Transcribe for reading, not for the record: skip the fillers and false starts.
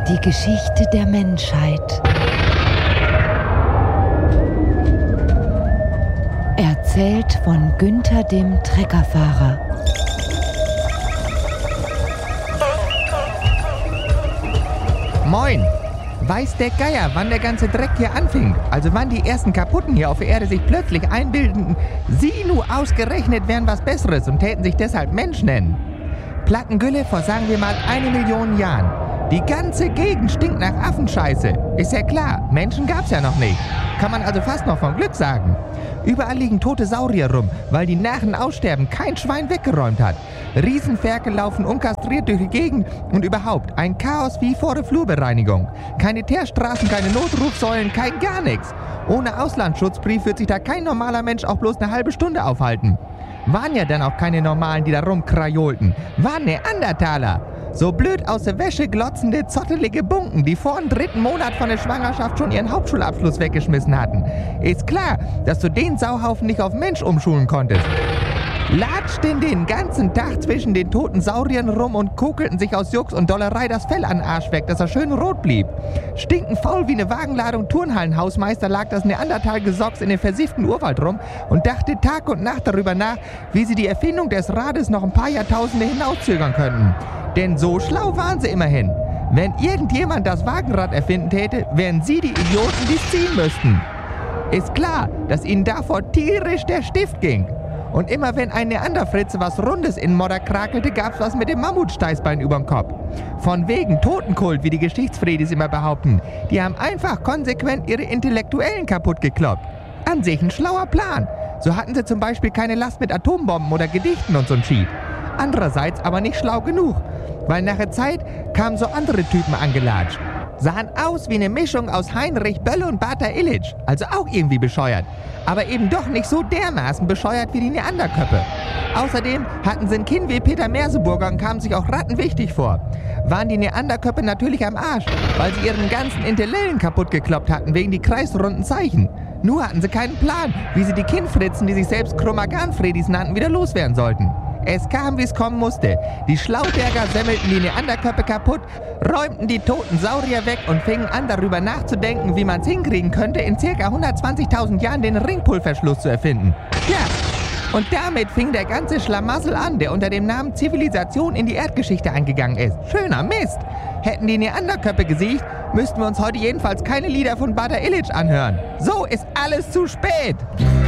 Die Geschichte der Menschheit. Erzählt von Günther dem Treckerfahrer. Moin! Weiß der Geier, wann der ganze Dreck hier anfing? Also wann die ersten Kaputten hier auf der Erde sich plötzlich einbildeten, sie nur ausgerechnet wären was Besseres und täten sich deshalb Mensch nennen. Plattengülle vor, sagen wir mal, 1 Million Jahren. Die ganze Gegend stinkt nach Affenscheiße. Ist ja klar, Menschen gab's ja noch nicht. Kann man also fast noch vom Glück sagen. Überall liegen tote Saurier rum, weil die nach dem Aussterben kein Schwein weggeräumt hat. Riesenferkel laufen unkastriert durch die Gegend und überhaupt ein Chaos wie vor der Flurbereinigung. Keine Teerstraßen, keine Notrufsäulen, kein gar nichts. Ohne Auslandsschutzbrief wird sich da kein normaler Mensch auch bloß eine halbe Stunde aufhalten. Waren ja dann auch keine Normalen, die da rumkrajolten. Waren Neandertaler. So blöd aus der Wäsche glotzende, zottelige Bunken, die vor dem 3. Monat von der Schwangerschaft schon ihren Hauptschulabschluss weggeschmissen hatten. Ist klar, dass du den Sauhaufen nicht auf Mensch umschulen konntest. Latschten den ganzen Tag zwischen den toten Sauriern rum und kokelten sich aus Jux und Dollerei das Fell an den Arsch weg, dass er schön rot blieb. Stinkend faul wie eine Wagenladung Turnhallenhausmeister lag das Neandertal-Gesocks in dem versifften Urwald rum und dachte Tag und Nacht darüber nach, wie sie die Erfindung des Rades noch ein paar Jahrtausende hinauszögern könnten. Denn so schlau waren sie immerhin. Wenn irgendjemand das Wagenrad erfinden täte, wären sie die Idioten, die es ziehen müssten. Ist klar, dass ihnen davor tierisch der Stift ging. Und immer wenn ein Neanderfritze was Rundes in Modder krakelte, gab's was mit dem Mammutsteißbein überm Kopf. Von wegen Totenkult, wie die Geschichtsfredis immer behaupten. Die haben einfach konsequent ihre Intellektuellen kaputt gekloppt. An sich ein schlauer Plan. So hatten sie zum Beispiel keine Last mit Atombomben oder Gedichten und so'n Schied. Andererseits aber nicht schlau genug, weil nach der Zeit kamen so andere Typen angelatscht. Sahen aus wie eine Mischung aus Heinrich Böll und Bata Illich, also auch irgendwie bescheuert. Aber eben doch nicht so dermaßen bescheuert wie die Neanderköppe. Außerdem hatten sie ein Kinn wie Peter Merseburger und kamen sich auch rattenwichtig vor. Waren die Neanderköppe natürlich am Arsch, weil sie ihren ganzen Intellellen kaputt gekloppt hatten wegen die kreisrunden Zeichen. Nur hatten sie keinen Plan, wie sie die Kinnfritzen, die sich selbst Chromagan-Fredis nannten, wieder loswerden sollten. Es kam, wie es kommen musste. Die Schlauberger semmelten die Neanderköpfe kaputt, räumten die toten Saurier weg und fingen an, darüber nachzudenken, wie man es hinkriegen könnte, in ca. 120.000 Jahren den Ringpulverschluss zu erfinden. Ja, und damit fing der ganze Schlamassel an, der unter dem Namen Zivilisation in die Erdgeschichte eingegangen ist. Schöner Mist! Hätten die Neanderköpfe gesiegt, müssten wir uns heute jedenfalls keine Lieder von Bata Illich anhören. So ist alles zu spät!